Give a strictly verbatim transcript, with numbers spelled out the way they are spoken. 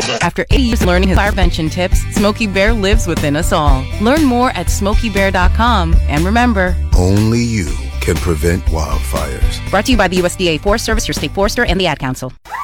After eighty years learning his fire prevention tips, Smokey Bear lives within us all. Learn more at smokey bear dot com. And remember, only you can prevent wildfires. Brought to you by the U S D A Forest Service, your state forester, and the Ad Council.